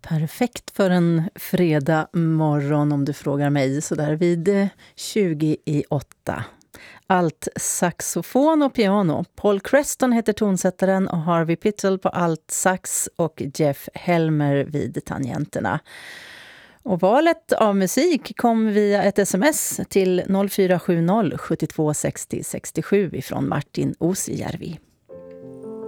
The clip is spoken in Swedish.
Perfekt för en fredag morgon om du frågar mig, så där vid 20:08. Allt saxofon och piano. Paul Creston heter tonsättaren och Harvey Pittel på allt sax och Jeff Helmer vid tangenterna. Och valet av musik kom via ett sms till 0470 72 60 67 ifrån Martin Osijärvi.